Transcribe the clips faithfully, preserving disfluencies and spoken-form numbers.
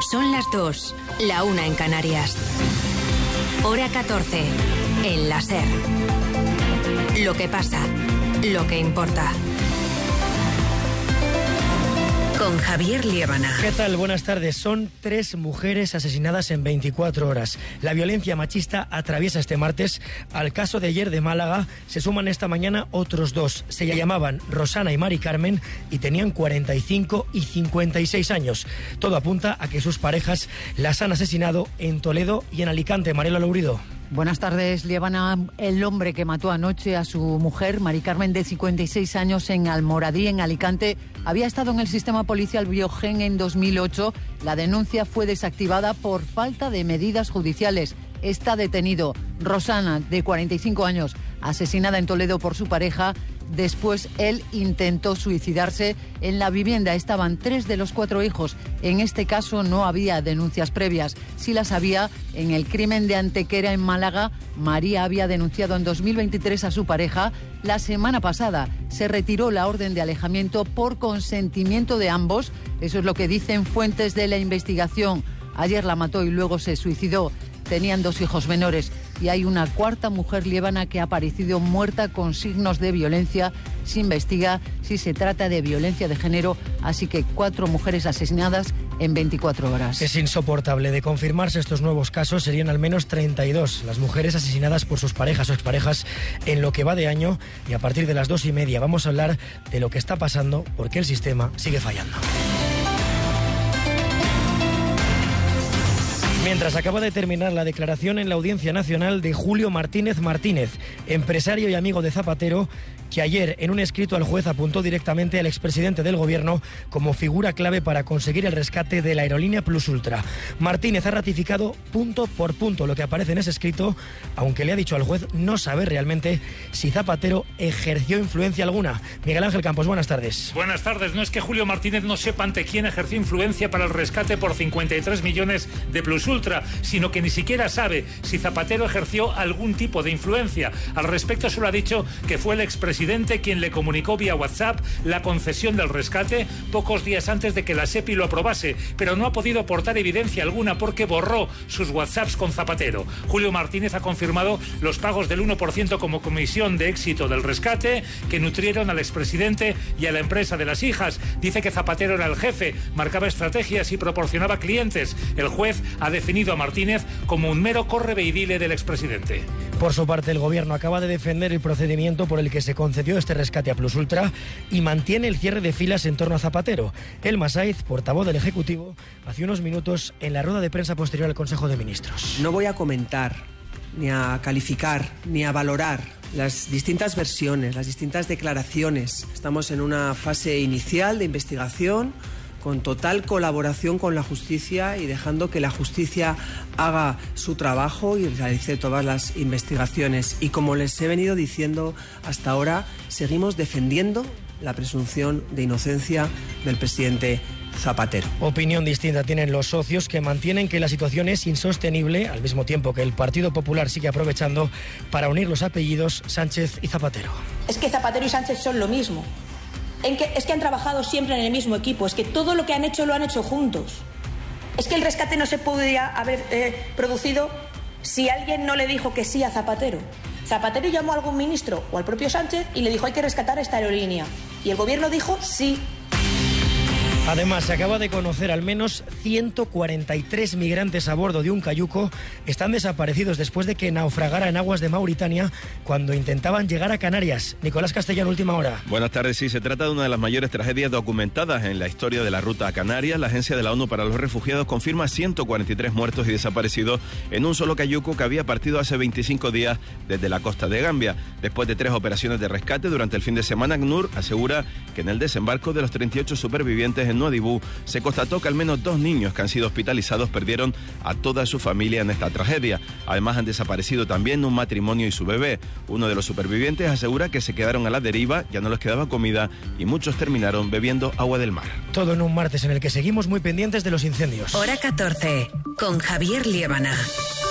Son las dos, la una en Canarias. Hora catorce, en la SER. Lo que pasa, lo que importa. Con Javier Liébana. ¿Qué tal? Buenas tardes. Son tres mujeres asesinadas en veinticuatro horas. La violencia machista atraviesa este martes. Al caso de ayer de Málaga se suman esta mañana otros dos. Se llamaban Rosana y Mari Carmen y tenían cuarenta y cinco y cincuenta y seis años. Todo apunta a que sus parejas las han asesinado en Toledo y en Alicante. Mariela Lourido. Buenas tardes, Liébana. El hombre que mató anoche a su mujer, Mari Carmen, de cincuenta y seis años, en Almoradí, en Alicante, había estado en el sistema policial Biogen en dos mil ocho. La denuncia fue desactivada por falta de medidas judiciales. Está detenido. Rosana, de cuarenta y cinco años, asesinada en Toledo por su pareja. Después él intentó suicidarse. En la vivienda estaban tres de los cuatro hijos. En este caso no había denuncias previas. Sí las había en el crimen de Antequera, en Málaga. María había denunciado en dos mil veintitrés a su pareja. La semana pasada se retiró la orden de alejamiento por consentimiento de ambos. Eso es lo que dicen fuentes de la investigación. Ayer la mató y luego se suicidó. Tenían dos hijos menores y hay una cuarta mujer liébana que ha aparecido muerta con signos de violencia. Se investiga si se trata de violencia de género, así que cuatro mujeres asesinadas en veinticuatro horas. Es insoportable. De confirmarse estos nuevos casos, serían al menos treinta y dos las mujeres asesinadas por sus parejas o exparejas en lo que va de año, y a partir de las dos y media vamos a hablar de lo que está pasando, porque el sistema sigue fallando. Mientras acaba de terminar la declaración en la Audiencia Nacional de Julio Martínez Martínez, empresario y amigo de Zapatero, que ayer en un escrito al juez apuntó directamente al expresidente del gobierno como figura clave para conseguir el rescate de la aerolínea Plus Ultra. Martínez ha ratificado punto por punto lo que aparece en ese escrito, aunque le ha dicho al juez no saber realmente si Zapatero ejerció influencia alguna. Miguel Ángel Campos, buenas tardes. Buenas tardes. No es que Julio Martínez no sepa ante quién ejerció influencia para el rescate por cincuenta y tres millones de Plus Ultra, sino que ni siquiera sabe si Zapatero ejerció algún tipo de influencia. Al respecto solo ha dicho que fue el expresidente quien le comunicó vía WhatsApp la concesión del rescate pocos días antes de que la SEPI lo aprobase, pero no ha podido aportar evidencia alguna porque borró sus WhatsApps con Zapatero. Julio Martínez ha confirmado los pagos del uno por ciento como comisión de éxito del rescate que nutrieron al expresidente y a la empresa de las hijas. Dice que Zapatero era el jefe, marcaba estrategias y proporcionaba clientes. El juez ha definido a Martínez como un mero correveidile del expresidente. Por su parte, el gobierno acaba de defender el procedimiento por el que se concedió este rescate a Plus Ultra y mantiene el cierre de filas en torno a Zapatero. Elma Saiz, portavoz del Ejecutivo, hace unos minutos en la rueda de prensa posterior al Consejo de Ministros. No voy a comentar, ni a calificar, ni a valorar las distintas versiones, las distintas declaraciones. Estamos en una fase inicial de investigación, con total colaboración con la justicia y dejando que la justicia haga su trabajo y realice todas las investigaciones. Y como les he venido diciendo hasta ahora, seguimos defendiendo la presunción de inocencia del presidente Zapatero. Opinión distinta tienen los socios, que mantienen que la situación es insostenible, al mismo tiempo que el Partido Popular sigue aprovechando para unir los apellidos Sánchez y Zapatero. Es que Zapatero y Sánchez son lo mismo. En que, es que han trabajado siempre en el mismo equipo, es que todo lo que han hecho lo han hecho juntos. Es que el rescate no se podría haber eh, producido si alguien no le dijo que sí a Zapatero. Zapatero llamó a algún ministro o al propio Sánchez y le dijo hay que rescatar esta aerolínea. Y el gobierno dijo sí. Además, se acaba de conocer al menos ciento cuarenta y tres migrantes a bordo de un cayuco están desaparecidos después de que naufragara en aguas de Mauritania cuando intentaban llegar a Canarias. Nicolás Castellano, última hora. Buenas tardes. Sí, se trata de una de las mayores tragedias documentadas en la historia de la ruta a Canarias. La Agencia de la ONU para los Refugiados confirma ciento cuarenta y tres muertos y desaparecidos en un solo cayuco que había partido hace veinticinco días desde la costa de Gambia. Después de tres operaciones de rescate durante el fin de semana, ACNUR asegura que en el desembarco de los treinta y ocho supervivientes en Nuadhibou se constató que al menos dos niños que han sido hospitalizados perdieron a toda su familia en esta tragedia. Además, han desaparecido también un matrimonio y su bebé. Uno de los supervivientes asegura que se quedaron a la deriva, ya no les quedaba comida y muchos terminaron bebiendo agua del mar. Todo en un martes en el que seguimos muy pendientes de los incendios. Hora catorce, con Javier Liébana.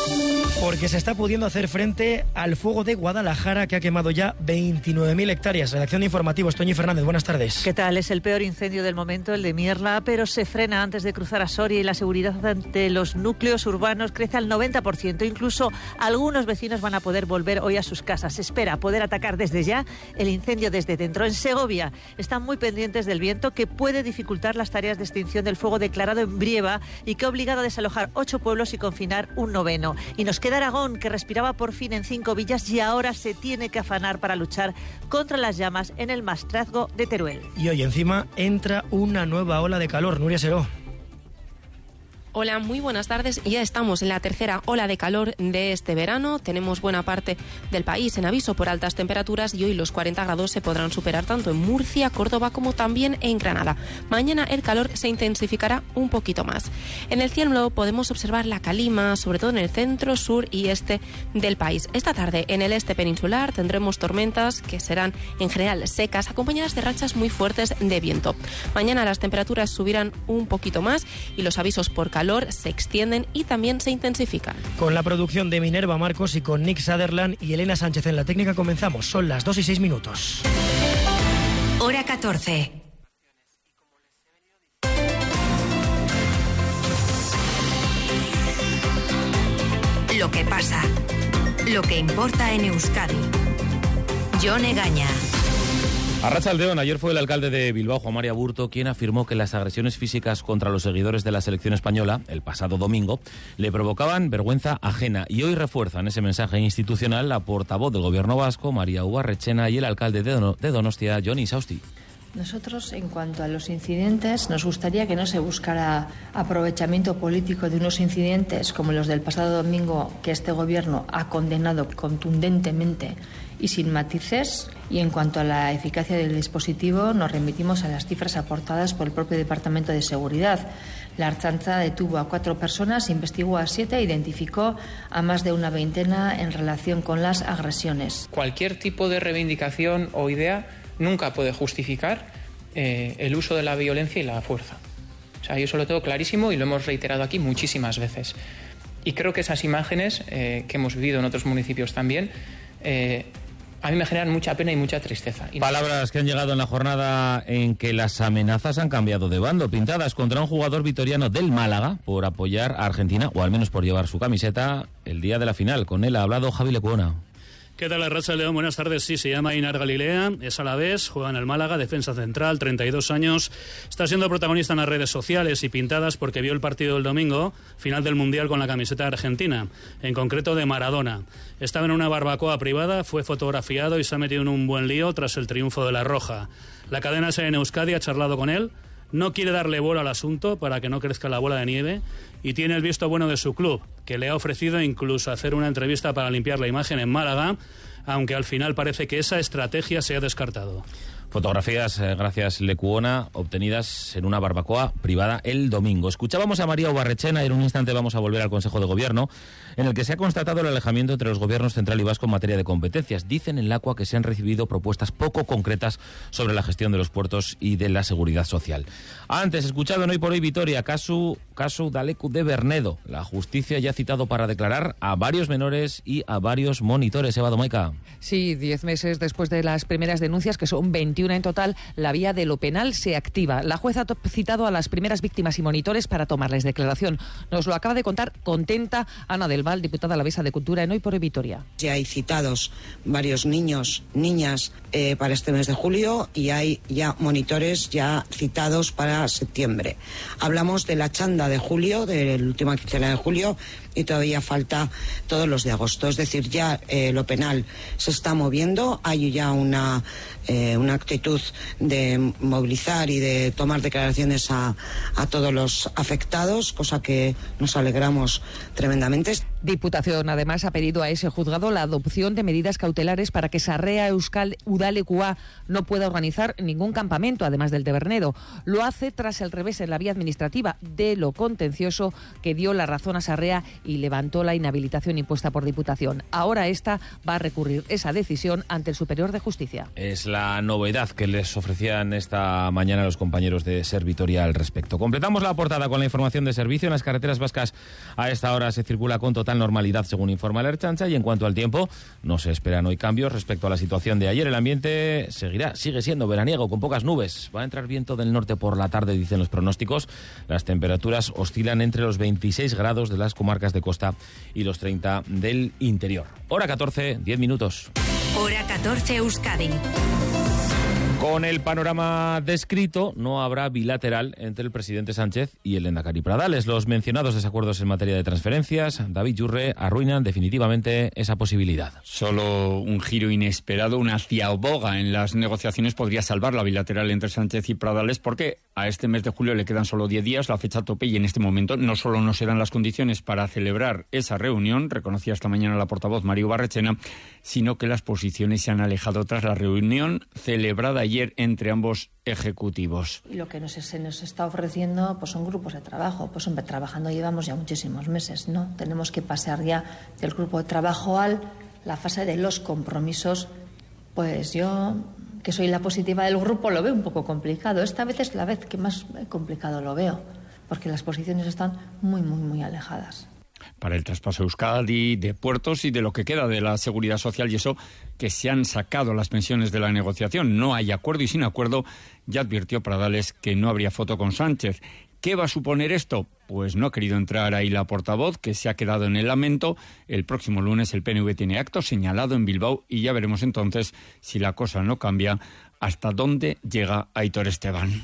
Porque se está pudiendo hacer frente al fuego de Guadalajara, que ha quemado ya veintinueve mil hectáreas. Redacción de Informativos, Toñi Fernández, buenas tardes. ¿Qué tal? Es el peor incendio del momento, el de Mierla, pero se frena antes de cruzar a Soria y la seguridad ante los núcleos urbanos crece al noventa por ciento. Incluso algunos vecinos van a poder volver hoy a sus casas. Se espera poder atacar desde ya el incendio desde dentro. En Segovia están muy pendientes del viento, que puede dificultar las tareas de extinción del fuego declarado en Brieva y que ha obligado a desalojar ocho pueblos y confinar un noveno. Y nos queda Aragón, que respiraba por fin en cinco villas y ahora se tiene que afanar para luchar contra las llamas en el Maestrazgo de Teruel. Y hoy encima entra una nueva ola de calor. Nuria Seró. Hola, muy buenas tardes. Ya estamos en la tercera ola de calor de este verano. Tenemos buena parte del país en aviso por altas temperaturas y hoy los cuarenta grados se podrán superar tanto en Murcia, Córdoba como también en Granada. Mañana el calor se intensificará un poquito más. En el cielo podemos observar la calima, sobre todo en el centro, sur y este del país. Esta tarde en el este peninsular tendremos tormentas que serán en general secas, acompañadas de rachas muy fuertes de viento. Mañana las temperaturas subirán un poquito más y los avisos por calor se extienden y también se intensifican. Con la producción de Minerva Marcos y con Nick Sutherland y Elena Sánchez en la técnica comenzamos. Son las dos y seis minutos. Hora catorce. Lo que pasa. Lo que importa en Euskadi. Jon Egaña. Arratsaldeon, ayer fue el alcalde de Bilbao, Juan Mari Aburto, quien afirmó que las agresiones físicas contra los seguidores de la selección española, el pasado domingo, le provocaban vergüenza ajena. Y hoy refuerzan ese mensaje institucional la portavoz del gobierno vasco, María Ubarretxena, y el alcalde de Donostia, Jon Isausti. Nosotros, en cuanto a los incidentes, nos gustaría que no se buscara aprovechamiento político de unos incidentes como los del pasado domingo, que este gobierno ha condenado contundentemente y sin matices. Y en cuanto a la eficacia del dispositivo, nos remitimos a las cifras aportadas por el propio Departamento de Seguridad. La Ertzaintza detuvo a cuatro personas, investigó a siete e identificó a más de una veintena en relación con las agresiones. Cualquier tipo de reivindicación o idea nunca puede justificar eh, el uso de la violencia y la fuerza. O sea, yo eso lo tengo clarísimo y lo hemos reiterado aquí muchísimas veces. Y creo que esas imágenes eh, que hemos vivido en otros municipios también, eh, a mí me generan mucha pena y mucha tristeza. Palabras que han llegado en la jornada en que las amenazas han cambiado de bando, pintadas contra un jugador vitoriano del Málaga por apoyar a Argentina, o al menos por llevar su camiseta el día de la final. Con él ha hablado Javi Lecuona. ¿Qué tal, Arratsaldeon? Buenas tardes. Sí, se llama Einar Galilea, es alavés, juega en el Málaga, defensa central, treinta y dos años. Está siendo protagonista en las redes sociales y pintadas porque vio el partido del domingo, final del Mundial con la camiseta argentina, en concreto de Maradona. Estaba en una barbacoa privada, fue fotografiado y se ha metido en un buen lío tras el triunfo de la Roja. La cadena SER en Euskadi ha charlado con él, no quiere darle bola al asunto para que no crezca la bola de nieve y tiene el visto bueno de su club, que le ha ofrecido incluso hacer una entrevista para limpiar la imagen en Málaga, aunque al final parece que esa estrategia se ha descartado. Fotografías, eh, gracias Lecuona, obtenidas en una barbacoa privada el domingo. Escuchábamos a María Ubarretxena y en un instante vamos a volver al Consejo de Gobierno, en el que se ha constatado el alejamiento entre los gobiernos central y vasco en materia de competencias. Dicen en Lacua que se han recibido propuestas poco concretas sobre la gestión de los puertos y de la seguridad social. Antes, escuchado en Hoy por Hoy Vitoria, caso, caso Daleku de Bernedo. La justicia ya ha citado para declarar a varios menores y a varios monitores. Eva Domaica. Sí, diez meses después de las primeras denuncias, que son veintiuna en total, la vía de lo penal se activa. La jueza ha citado a las primeras víctimas y monitores para tomarles declaración. Nos lo acaba de contar contenta Ana del Val, diputada alavesa de Cultura en Hoy por Hoy Vitoria. Ya hay citados varios niños, niñas eh, para este mes de julio y hay ya monitores ya citados para septiembre. Hablamos de la chanda de julio, de la última quincena de julio, y todavía falta todos los de agosto. Es decir, ya eh, lo penal se está moviendo, hay ya una, eh, una actitud de movilizar y de tomar declaraciones a, a todos los afectados, cosa que nos alegramos tremendamente. Diputación, además, ha pedido a ese juzgado la adopción de medidas cautelares para que Sarrea Euskal Udalekua no pueda organizar ningún campamento, además del de Bernedo. Lo hace tras el revés en la vía administrativa de lo contencioso que dio la razón a Sarrea y levantó la inhabilitación impuesta por Diputación. Ahora esta va a recurrir esa decisión ante el Superior de Justicia. Es la novedad que les ofrecían esta mañana los compañeros de SER Vitoria al respecto. Completamos la portada con la información de servicio. En las carreteras vascas a esta hora se circula con total total normalidad, según informa la Ertzaintza. Y en cuanto al tiempo, no se esperan hoy cambios respecto a la situación de ayer. El ambiente seguirá, sigue siendo veraniego, con pocas nubes. Va a entrar viento del norte por la tarde, dicen los pronósticos. Las temperaturas oscilan entre los veintiséis grados de las comarcas de costa y los treinta del interior. Hora catorce, diez minutos. Hora catorce, Euskadi. Con el panorama descrito, no habrá bilateral entre el presidente Sánchez y el lehendakari Pradales. Los mencionados desacuerdos en materia de transferencias, David Yurre, arruinan definitivamente esa posibilidad. Solo un giro inesperado, una ciaboga en las negociaciones podría salvar la bilateral entre Sánchez y Pradales, porque a este mes de julio le quedan solo diez días, la fecha tope, y en este momento no solo no se dan las condiciones para celebrar esa reunión, reconocía esta mañana la portavoz María Barrechena, sino que las posiciones se han alejado tras la reunión celebrada ayer entre ambos ejecutivos. Y lo que nos, se nos está ofreciendo pues son grupos de trabajo. Pues hombre, trabajando llevamos ya muchísimos meses, ¿no? Tenemos que pasar ya del grupo de trabajo a la fase de los compromisos. Pues yo, que soy la positiva del grupo, lo veo un poco complicado. Esta vez es la vez que más complicado lo veo, porque las posiciones están muy, muy, muy alejadas. Para el traspaso a Euskadi, de puertos y de lo que queda de la seguridad social, y eso que se han sacado las pensiones de la negociación. No hay acuerdo, y sin acuerdo ya advirtió Pradales que no habría foto con Sánchez. ¿Qué va a suponer esto? Pues no ha querido entrar ahí la portavoz, que se ha quedado en el lamento. El próximo lunes el P N V tiene acto señalado en Bilbao y ya veremos entonces, si la cosa no cambia, hasta dónde llega Aitor Esteban.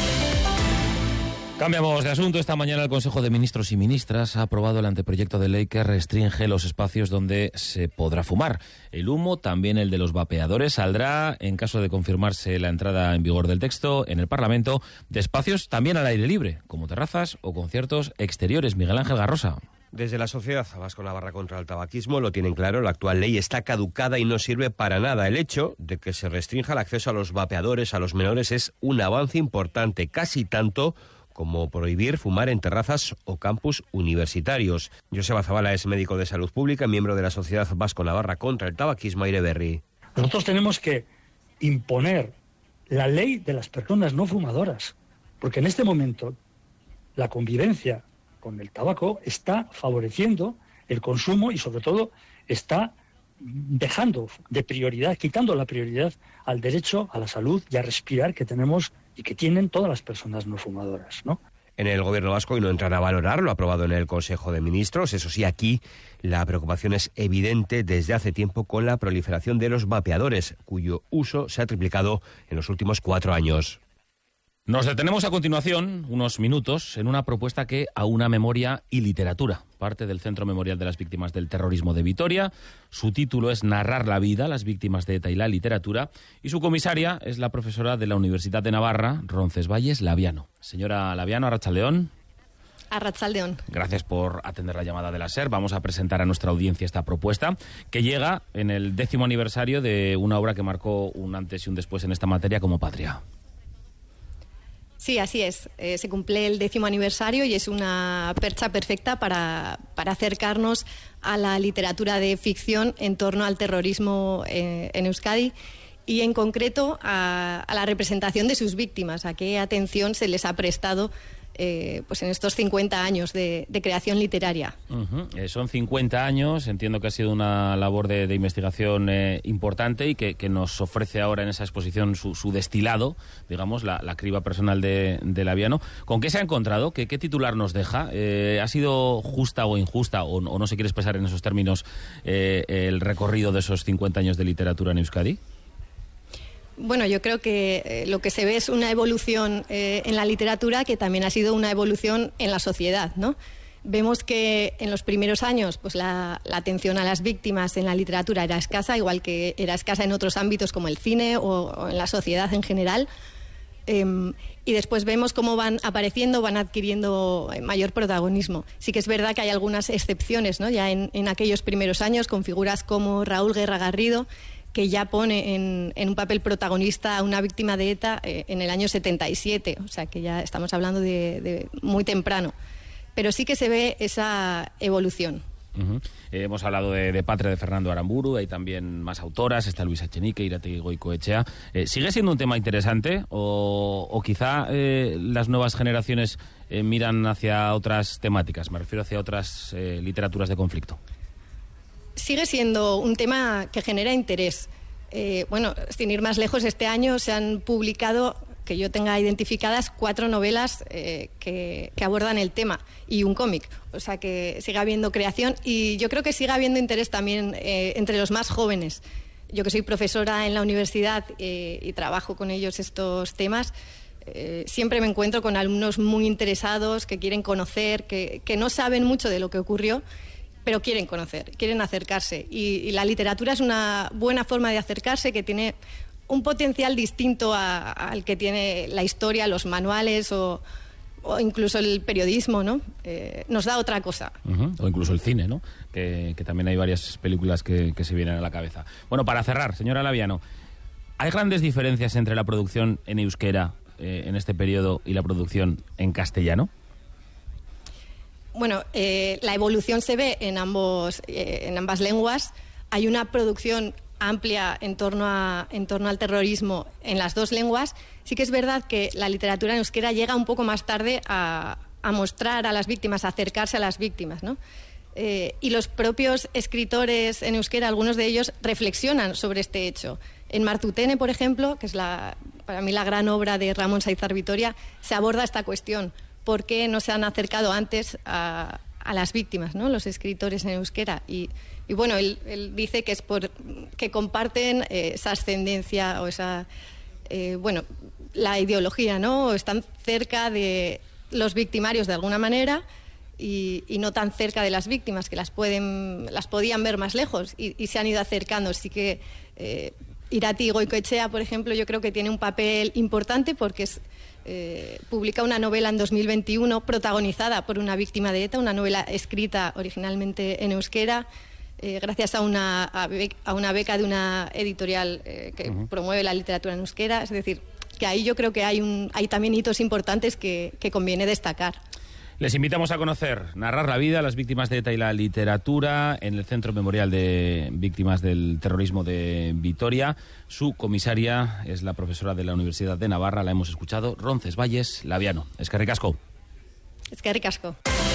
Cambiamos de asunto. Esta mañana el Consejo de Ministros y Ministras ha aprobado el anteproyecto de ley que restringe los espacios donde se podrá fumar. El humo, también el de los vapeadores, saldrá, en caso de confirmarse la entrada en vigor del texto, en el Parlamento, de espacios también al aire libre, como terrazas o conciertos exteriores. Miguel Ángel Garrosa. Desde la Sociedad Vasco-Navarra contra el Tabaquismo lo tienen claro, la actual ley está caducada y no sirve para nada. El hecho de que se restrinja el acceso a los vapeadores a los menores es un avance importante, casi tanto como prohibir fumar en terrazas o campus universitarios. Joseba Zabala es médico de salud pública, miembro de la Sociedad Vasco-Navarra contra el Tabaquismo, Aire Berri. Nosotros tenemos que imponer la ley de las personas no fumadoras, porque en este momento la convivencia con el tabaco está favoreciendo el consumo y sobre todo está dejando de prioridad, quitando la prioridad al derecho a la salud y a respirar que tenemos y que tienen todas las personas no fumadoras, ¿no? En el Gobierno vasco, y no entran a valorar lo aprobado en el Consejo de Ministros, eso sí, aquí la preocupación es evidente desde hace tiempo con la proliferación de los vapeadores, cuyo uso se ha triplicado en los últimos cuatro años. Nos detenemos a continuación, unos minutos, en una propuesta que aúna memoria y literatura. Parte del Centro Memorial de las Víctimas del Terrorismo de Vitoria. Su título es Narrar la vida, las víctimas de ETA y la literatura. Y su comisaria es la profesora de la Universidad de Navarra, Roncesvalles Laviano. Señora Laviano, arratsaldeón. Arratsaldeón. Gracias por atender la llamada de la SER. Vamos a presentar a nuestra audiencia esta propuesta, que llega en el décimo aniversario de una obra que marcó un antes y un después en esta materia como Patria. Sí, así es. Eh, se cumple el décimo aniversario y es una percha perfecta para, para acercarnos a la literatura de ficción en torno al terrorismo eh, en Euskadi y en concreto a, a la representación de sus víctimas, a qué atención se les ha prestado Eh, pues en estos cincuenta años de, de creación literaria. Uh-huh. Eh, son cincuenta años, entiendo que ha sido una labor de, de investigación eh, importante y que, que nos ofrece ahora en esa exposición su, su destilado, digamos, la, la criba personal de, de Laviano. ¿Con qué se ha encontrado? ¿Qué, qué titular nos deja? Eh, ¿Ha sido justa o injusta, o, o no se quiere expresar en esos términos, eh, el recorrido de esos cincuenta años de literatura en Euskadi? Bueno, yo creo que eh, lo que se ve es una evolución eh, en la literatura que también ha sido una evolución en la sociedad, ¿no? Vemos que en los primeros años pues la, la atención a las víctimas en la literatura era escasa, igual que era escasa en otros ámbitos como el cine o, o en la sociedad en general. Eh, y después vemos cómo van apareciendo, van adquiriendo mayor protagonismo. Sí que es verdad que hay algunas excepciones, ¿no? Ya en, en aquellos primeros años, con figuras como Raúl Guerra Garrido, que ya pone en, en un papel protagonista a una víctima de ETA eh, en el año setenta y siete, o sea que ya estamos hablando de, de muy temprano. Pero sí que se ve esa evolución. Uh-huh. Eh, hemos hablado de, de Patria de Fernando Aramburu, hay también más autoras, está Luisa Echenique, Irategui Goicoechea. Eh, ¿Sigue siendo un tema interesante o, o quizá eh, las nuevas generaciones eh, miran hacia otras temáticas? Me refiero hacia otras eh, literaturas de conflicto. Sigue siendo un tema que genera interés. Eh, bueno, sin ir más lejos, este año se han publicado, que yo tenga identificadas, cuatro novelas eh, que, que abordan el tema y un cómic. O sea, que siga habiendo creación y yo creo que siga habiendo interés también eh, entre los más jóvenes. Yo que soy profesora en la universidad eh, y trabajo con ellos estos temas, eh, siempre me encuentro con alumnos muy interesados, que quieren conocer, que, que no saben mucho de lo que ocurrió, pero quieren conocer, quieren acercarse. Y, y la literatura es una buena forma de acercarse, que tiene un potencial distinto a, al que tiene la historia, los manuales o, o incluso el periodismo, ¿no? Eh, nos da otra cosa. Uh-huh. O incluso el cine, ¿no? Que, que también hay varias películas que, que se vienen a la cabeza. Bueno, para cerrar, señora Laviano, ¿hay grandes diferencias entre la producción en euskera eh, en este periodo y la producción en castellano? Bueno, eh, la evolución se ve en, ambos, eh, en ambas lenguas. Hay una producción amplia en torno, a, en torno al terrorismo en las dos lenguas. Sí que es verdad que la literatura en euskera llega un poco más tarde a, a mostrar a las víctimas, a acercarse a las víctimas, ¿no? Eh, y los propios escritores en euskera, algunos de ellos, reflexionan sobre este hecho. En Martutene, por ejemplo, que es la, para mí la gran obra de Ramón Saizar Vitoria, se aborda esta cuestión. ¿Por qué no se han acercado antes a, a las víctimas, ¿no? Los escritores en euskera? Y, y bueno, él, él dice que es por que comparten eh, esa ascendencia o esa, eh, bueno, la ideología, ¿no? Están cerca de los victimarios de alguna manera y, y no tan cerca de las víctimas, que las pueden, las podían ver más lejos y, y se han ido acercando. Así que eh, Irategui Goicoechea, por ejemplo, yo creo que tiene un papel importante porque es Eh, publica una novela en dos mil veintiuno protagonizada por una víctima de ETA, una novela escrita originalmente en euskera, eh, gracias a una, a, bec- a una beca de una editorial eh, que uh-huh. promueve la literatura en euskera. Es decir, que ahí yo creo que hay, un, hay también hitos importantes que, que conviene destacar. Les invitamos a conocer Narrar la vida, las víctimas de ETA y la literatura en el Centro Memorial de Víctimas del Terrorismo de Vitoria. Su comisaria es la profesora de la Universidad de Navarra, la hemos escuchado, Roncesvalles Laviano. Eskerrik asko. Eskerrik asko.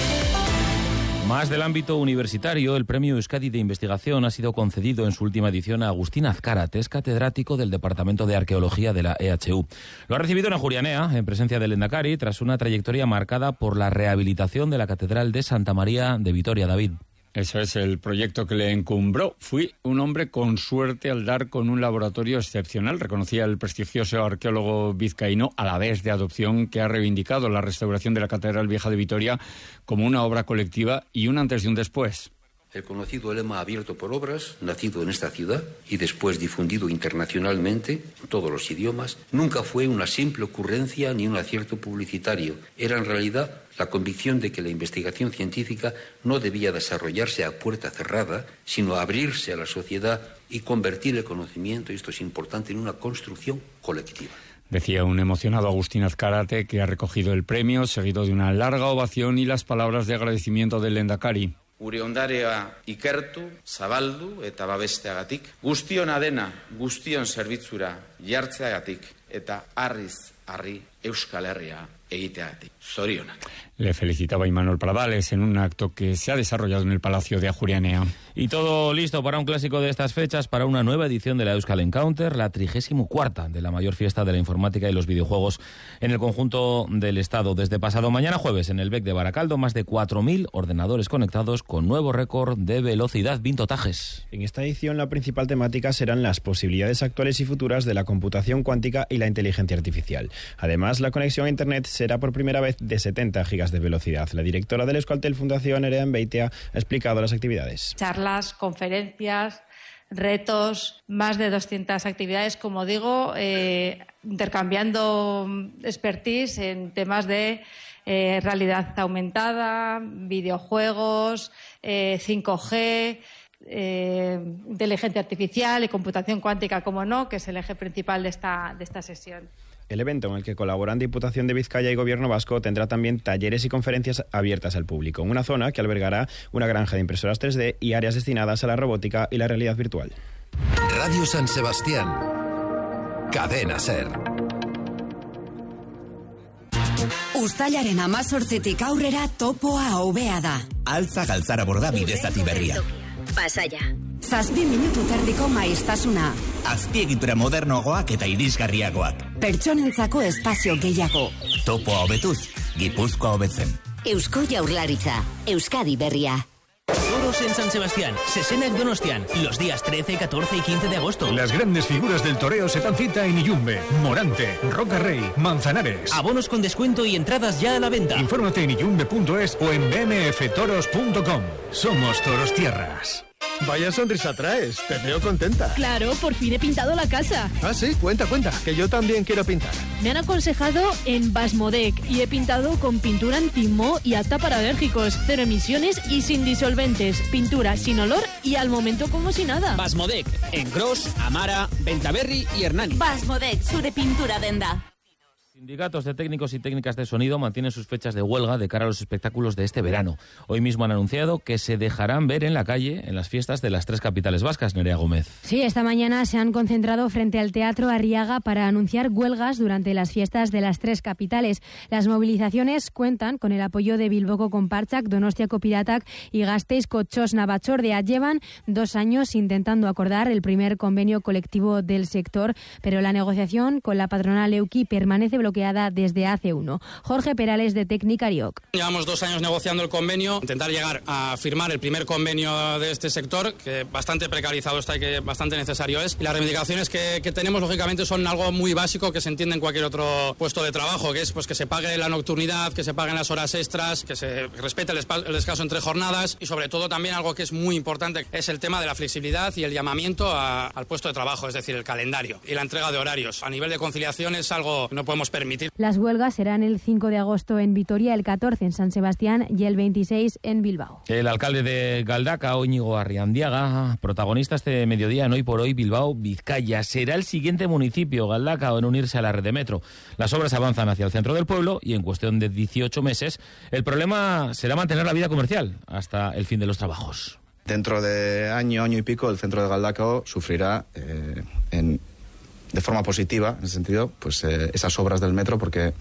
Más del ámbito universitario, el Premio Euskadi de Investigación ha sido concedido en su última edición a Agustín Azcárate, es catedrático del Departamento de Arqueología de la E H U. Lo ha recibido en Ajurianea, en presencia del Lehendakari, tras una trayectoria marcada por la rehabilitación de la Catedral de Santa María de Vitoria. David. Eso es el proyecto que le encumbró. Fui un hombre con suerte al dar con un laboratorio excepcional, reconocía el prestigioso arqueólogo vizcaíno, a la vez de adopción, que ha reivindicado la restauración de la Catedral Vieja de Vitoria como una obra colectiva y un antes y un después. El conocido lema abierto por obras, nacido en esta ciudad y después difundido internacionalmente en todos los idiomas, nunca fue una simple ocurrencia ni un acierto publicitario. Era en realidad la convicción de que la investigación científica no debía desarrollarse a puerta cerrada, sino abrirse a la sociedad y convertir el conocimiento, y esto es importante, en una construcción colectiva. Decía un emocionado Agustín Azcárate, que ha recogido el premio, seguido de una larga ovación y las palabras de agradecimiento del Lehendakari. Gure ondarea ikertu, zabaldu eta babesteagatik, guztiona dena guztion zerbitzura jartzeagatik eta harriz harri Euskal Herria egiteagatik. Zorionak. Le felicitaba Imanol Pradales en un acto que se ha desarrollado en el Palacio de Ajurianea. Y todo listo para un clásico de estas fechas, para una nueva edición de la Euskal Encounter, la trigésimo cuarta de la mayor fiesta de la informática y los videojuegos en el conjunto del Estado. Desde pasado mañana jueves en el B E C de Baracaldo, más de cuatro mil ordenadores conectados con nuevo récord de velocidad. Vinto Tajes. En esta edición la principal temática serán las posibilidades actuales y futuras de la computación cuántica y la inteligencia artificial. Además, la conexión a Internet será por primera vez de setenta gigas de velocidad. La directora del Euskaltel Fundación, Nerea Enbeitea, ha explicado las actividades. Charlas, conferencias, retos, más de doscientas actividades, como digo, eh, intercambiando expertise en temas de eh, realidad aumentada, videojuegos, eh, cinco G, eh, inteligencia artificial y computación cuántica, como no, que es el eje principal de esta, de esta sesión. El evento, en el que colaboran Diputación de Vizcaya y Gobierno vasco, tendrá también talleres y conferencias abiertas al público, en una zona que albergará una granja de impresoras tres D y áreas destinadas a la robótica y la realidad virtual. Radio San Sebastián. Cadena SER. Uztailaren hamazortzitik aurrera topoa hobea da. Altza galtzara borda bidez zati berria. Pasaia. Zazpi minutu terdiko maiztasuna. Azpiegitura modernoagoak eta irisgarriagoak. Pertsonentzako espazio gehiago. Topoa hobetuz, Gipuzkoa hobetzen. Eusko Jaurlaritza. Euskadi berria. Toros en San Sebastián, Sesenac Donostian, los días trece, catorce y quince de agosto. Las grandes figuras del toreo se dan cita en Iyumbe, Morante, Roca Rey, Manzanares. Abonos con descuento y entradas ya a la venta. Infórmate en iyumbe punto es o en b m f toros punto com. Somos Toros Tierras. Vaya sonrisa traes, te veo contenta. Claro, por fin he pintado la casa. Ah, sí, cuenta, cuenta, que yo también quiero pintar. Me han aconsejado en Basmodec y he pintado con pintura anti-moho y apta para alérgicos, cero emisiones y sin disolventes, pintura sin olor y al momento como si nada. Basmodec, en Gros, Amara, Bentaberri y Hernani. Basmodec, zure pintura denda. Sindicatos de técnicos y técnicas de sonido mantienen sus fechas de huelga de cara a los espectáculos de este verano. Hoy mismo han anunciado que se dejarán ver en la calle en las fiestas de las tres capitales vascas. Nerea Gómez. Sí, esta mañana se han concentrado frente al Teatro Arriaga para anunciar huelgas durante las fiestas de las tres capitales. Las movilizaciones cuentan con el apoyo de Bilboko Konpartsak, Donostiako Piratak y Gasteizko Txosna Batzordea. Llevan dos años intentando acordar el primer convenio colectivo del sector, pero la negociación con la patronal Euki permanece bloqueada bloqueada desde hace uno. Jorge Perales, de Tecnicariok. Llevamos dos años negociando el convenio, intentar llegar a firmar el primer convenio de este sector, que bastante precarizado está y que bastante necesario es. Y las reivindicaciones que, que tenemos, lógicamente, son algo muy básico que se entiende en cualquier otro puesto de trabajo, que es pues que se pague la nocturnidad, que se paguen las horas extras, que se respete el, el descanso entre jornadas y, sobre todo, también algo que es muy importante, es el tema de la flexibilidad y el llamamiento a, al puesto de trabajo, es decir, el calendario y la entrega de horarios. A nivel de conciliación es algo que no podemos permitir. Las huelgas serán el cinco de agosto en Vitoria, el catorce en San Sebastián y el veintiséis en Bilbao. El alcalde de Galdakao, Íñigo Arriandiaga, protagonista este mediodía en Hoy por Hoy Bilbao, Vizcaya. Será el siguiente municipio, Galdakao, en unirse a la red de metro. Las obras avanzan hacia el centro del pueblo y en cuestión de dieciocho meses el problema será mantener la vida comercial hasta el fin de los trabajos. Dentro de año, año y pico, el centro de Galdakao sufrirá eh, en... de forma positiva, en ese sentido, pues eh, esas obras del metro, porque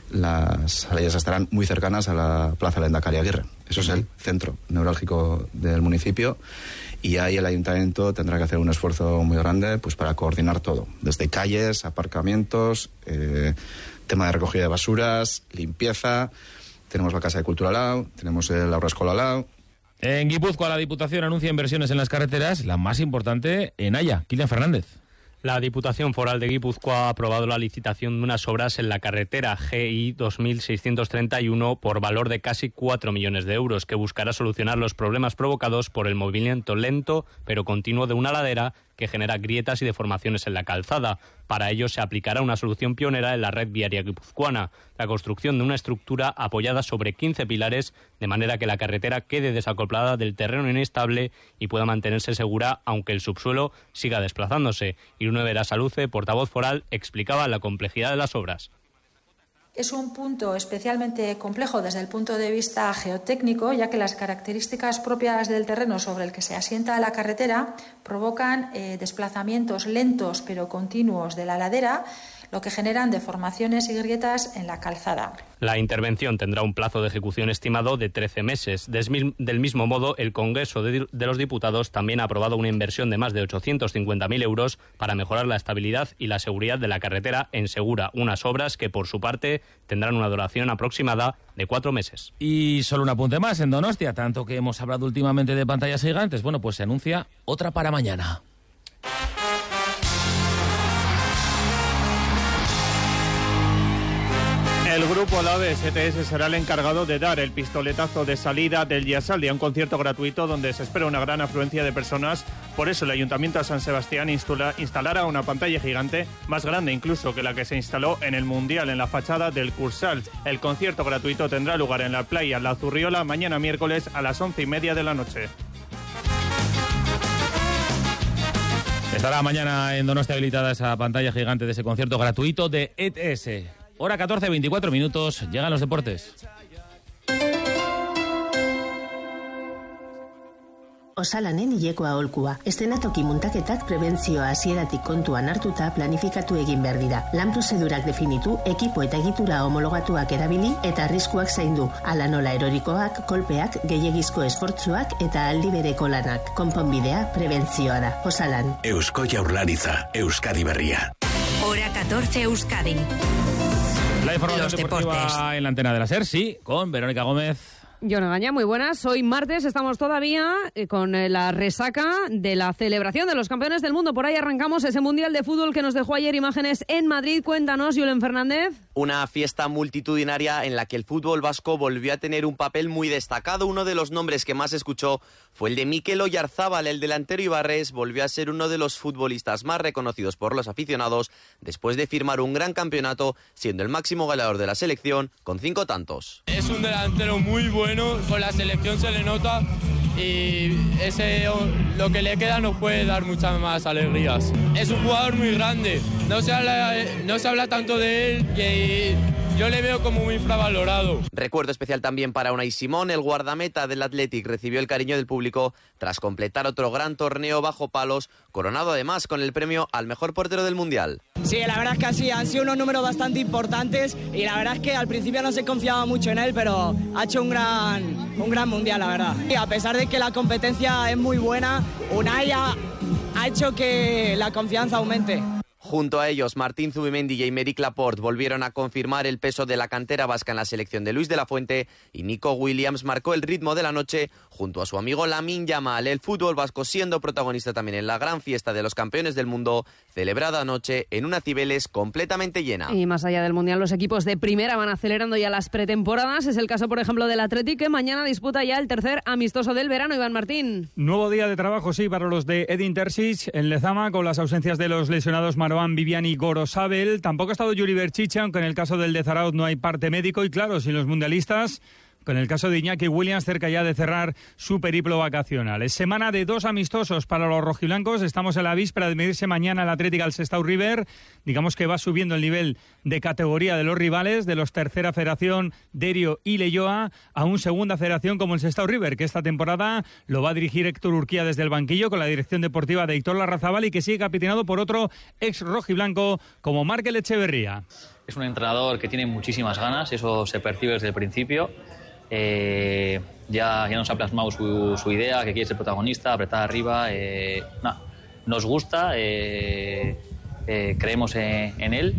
las salidas estarán muy cercanas a la Plaza Lehendakari Aguirre. Eso es el centro neurálgico del municipio y ahí el ayuntamiento tendrá que hacer un esfuerzo muy grande pues para coordinar todo, desde calles, aparcamientos, eh, tema de recogida de basuras, limpieza. Tenemos la Casa de Cultura al lado, tenemos el Aurrescola al lado. En Guipúzcoa, la Diputación anuncia inversiones en las carreteras, la más importante en Haya. Kilian Fernández. La Diputación Foral de Guipúzcoa ha aprobado la licitación de unas obras en la carretera G I dos mil seiscientos treinta y uno por valor de casi cuatro millones de euros, que buscará solucionar los problemas provocados por el movimiento lento pero continuo de una ladera que genera grietas y deformaciones en la calzada. Para ello se aplicará una solución pionera en la red viaria guipuzcoana, la construcción de una estructura apoyada sobre quince pilares, de manera que la carretera quede desacoplada del terreno inestable y pueda mantenerse segura aunque el subsuelo siga desplazándose. Irune Berasaluce, portavoz foral, explicaba la complejidad de las obras. Es un punto especialmente complejo desde el punto de vista geotécnico, ya que las características propias del terreno sobre el que se asienta la carretera provocan eh, desplazamientos lentos pero continuos de la ladera, lo que generan deformaciones y grietas en la calzada. La intervención tendrá un plazo de ejecución estimado de trece meses. Del mismo modo, el Congreso de los Diputados también ha aprobado una inversión de más de ochocientos cincuenta mil euros para mejorar la estabilidad y la seguridad de la carretera en Segura, unas obras que, por su parte, tendrán una duración aproximada de cuatro meses. Y solo un apunte más, en Donostia, tanto que hemos hablado últimamente de pantallas gigantes, bueno, pues se anuncia otra para mañana. El grupo Alaves E T S será el encargado de dar el pistoletazo de salida del Yasaldi a un concierto gratuito donde se espera una gran afluencia de personas. Por eso el Ayuntamiento de San Sebastián instala, instalará una pantalla gigante, más grande incluso que la que se instaló en el Mundial, en la fachada del Cursal. El concierto gratuito tendrá lugar en la playa La Zurriola mañana miércoles a las once y media de la noche. Estará mañana en Donostia habilitada esa pantalla gigante de ese concierto gratuito de E T S. Hora catorce, veinticuatro minutos, llegan los deportes. Osalanen hileko aholkua. Eszenatoki muntaketak prebentzioa hasieratik kontuan hartuta planifikatu egin behar dira. Lan prozedurak definitu, ekipo eta egitura homologatuak erabili eta arriskuak zaindu. Hala nola erorikoak, kolpeak, gehiegizko esfortzuak eta aldi bereko lanak. Konponbidea prebentzioa da. Osalan. Eusko Jaurlaritza, Euskadi Berria. Hora catorce, Euskadi. La información Los deportiva deportes. en la antena de la SER, sí, con Verónica Gómez. Yo no Gaña, muy buenas. Hoy martes estamos todavía eh, con eh, la resaca de la celebración de los campeones del mundo. Por ahí arrancamos ese Mundial de Fútbol que nos dejó ayer imágenes en Madrid. Cuéntanos, Julen Fernández. Una fiesta multitudinaria en la que el fútbol vasco volvió a tener un papel muy destacado. Uno de los nombres que más escuchó fue el de Mikel Oyarzábal. El delantero ibarrés volvió a ser uno de los futbolistas más reconocidos por los aficionados después de firmar un gran campeonato, siendo el máximo goleador de la selección con cinco tantos. Es un delantero muy bueno, con la selección se le nota y ese lo que le queda nos puede dar muchas más alegrías. Es un jugador muy grande, no se habla, no se habla tanto de él y yo le veo como muy infravalorado. Recuerdo especial también para Unai Simón. El guardameta del Athletic recibió el cariño del público tras completar otro gran torneo bajo palos, coronado además con el premio al mejor portero del Mundial. Sí, la verdad es que así han sido unos números bastante importantes y la verdad es que al principio no se confiaba mucho en él, pero ha hecho un gran, un gran Mundial, la verdad. Y a pesar de que la competencia es muy buena, Unai ha, ha hecho que la confianza aumente. Junto a ellos, Martín Zubimendi y Aymeric Laporte volvieron a confirmar el peso de la cantera vasca en la selección de Luis de la Fuente y Nico Williams marcó el ritmo de la noche junto a su amigo Lamine Yamal. El fútbol vasco siendo protagonista también en la gran fiesta de los campeones del mundo, celebrada anoche en una Cibeles completamente llena. Y más allá del Mundial, los equipos de primera van acelerando ya las pretemporadas. Es el caso, por ejemplo, del Athletic, que mañana disputa ya el tercer amistoso del verano. Iván Martín. Nuevo día de trabajo, sí, para los de Edin Terzic en Lezama, con las ausencias de los lesionados Marouane Viviani y Gorosabel. Tampoco ha estado Yuri Berchicha, aunque en el caso del de Zarauz no hay parte médico. Y claro, sin los mundialistas, con el caso de Iñaki Williams cerca ya de cerrar su periplo vacacional. Es semana de dos amistosos para los rojiblancos. Estamos en la víspera de medirse mañana el Athletic al Sestao River. Digamos que va subiendo el nivel de categoría de los rivales, de los tercera federación, Derio y Leioa, a un segunda federación como el Sestao River, que esta temporada lo va a dirigir Héctor Urquía desde el banquillo con la dirección deportiva de Héctor Larrazabal y que sigue capitanado por otro ex rojiblanco como Markel Echeverría. Es un entrenador que tiene muchísimas ganas, eso se percibe desde el principio. Eh, ya, ya nos ha plasmado su, su idea, que quiere ser protagonista, apretar arriba. Eh, nah, nos gusta, eh, eh, creemos en, en él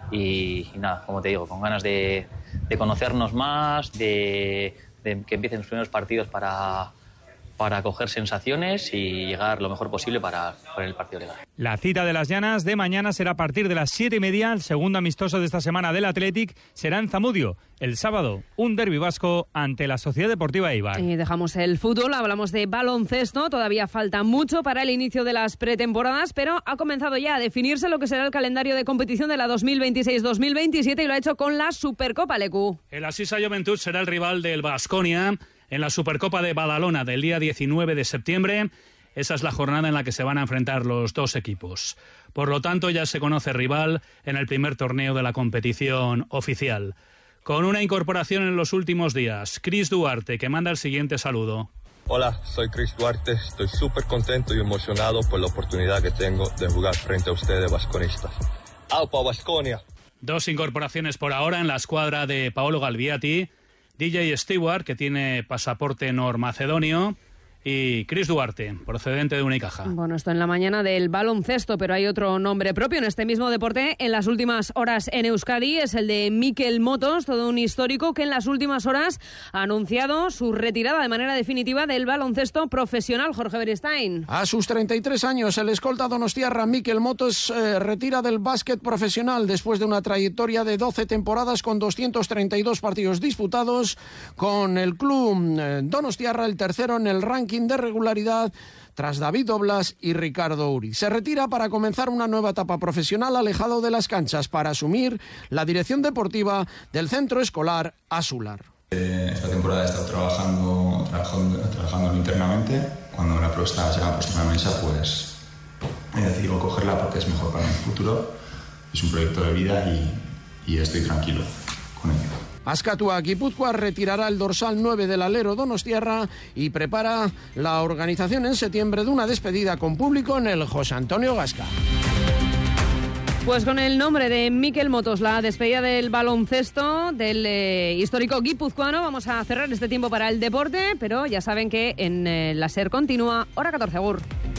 y, y nada, como te digo, con ganas de, de conocernos más, de, de que empiecen los primeros partidos para, para coger sensaciones y llegar lo mejor posible para, para el partido legal. La cita de las Llanas de mañana será a partir de las siete y media. El segundo amistoso de esta semana del Athletic será en Zamudio. El sábado, un derbi vasco ante la Sociedad Deportiva Eibar. Y dejamos el fútbol, hablamos de baloncesto. Todavía falta mucho para el inicio de las pretemporadas, pero ha comenzado ya a definirse lo que será el calendario de competición de la dos mil veintiséis dos mil veintisiete y lo ha hecho con la Supercopa, Lecu. El Asisa Joventut será el rival del Baskonia en la Supercopa de Badalona del día diecinueve de septiembre. Esa es la jornada en la que se van a enfrentar los dos equipos. Por lo tanto, ya se conoce rival en el primer torneo de la competición oficial. Con una incorporación en los últimos días, Chris Duarte, que manda el siguiente saludo. Hola, soy Chris Duarte. Estoy súper contento y emocionado por la oportunidad que tengo de jugar frente a ustedes, vasconistas. ¡Aupa, Baskonia! Dos incorporaciones por ahora en la escuadra de Paolo Galviati. D J Stewart, que tiene pasaporte normacedonio, y Chris Duarte, procedente de Unicaja. Bueno, esto en la mañana del baloncesto, pero hay otro nombre propio en este mismo deporte en las últimas horas en Euskadi, es el de Mikel Motos, todo un histórico que en las últimas horas ha anunciado su retirada de manera definitiva del baloncesto profesional. Jorge Beristain. A sus treinta y tres años, el escolta donostiarra Mikel Motos eh, retira del básquet profesional después de una trayectoria de doce temporadas con doscientos treinta y dos partidos disputados, con el club eh, donostiarra el tercero en el ranking de regularidad tras David Doblas y Ricardo Uri. Se retira para comenzar una nueva etapa profesional alejado de las canchas para asumir la dirección deportiva del centro escolar Asular. Eh, esta temporada he estado trabajando, trabajando, trabajando internamente. Cuando la propuesta se me ha puesto en la mesa, pues he decidido cogerla porque es mejor para mi futuro, es un proyecto de vida y, y estoy tranquilo con ello. Azkatua Guipúzcoa retirará el dorsal nueve del alero donostiarra y prepara la organización en septiembre de una despedida con público en el José Antonio Gasca. Pues con el nombre de Mikel Motos, la despedida del baloncesto del eh, histórico guipuzcoano, vamos a cerrar este tiempo para el deporte, pero ya saben que en eh, la SER continúa hora catorce. Agur.